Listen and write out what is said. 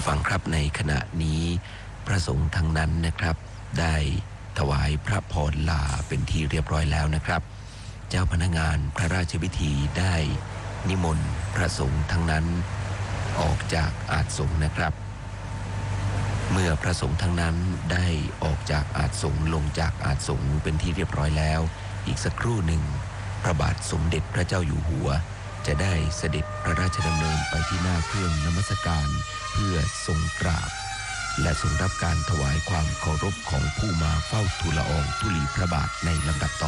ฟังครับในขณะนี้พระสงฆ์ทั้งนั้นนะครับได้ถวายพระพรลาเป็นที่เรียบร้อยแล้วนะครับเจ้าพนักงานพระราชพิธีได้นิมนต์พระสงฆ์ทั้งนั้นออกจากอาสงฆ์นะครับเมื่อพระสงฆ์ทั้งนั้นได้ออกจากอาสงฆ์ลงจากอาสงฆ์เป็นที่เรียบร้อยแล้วอีกสักครู่หนึ่งพระบาทสมเด็จพระเจ้าอยู่หัวจะได้เสด็จพระราชดำเนินไปที่หน้าเครื่องนมัสการเพื่อทรงกราบและทรงรับการถวายความเคารพของผู้มาเฝ้าทูลละอองธุลีพระบาทในลำดับต่อ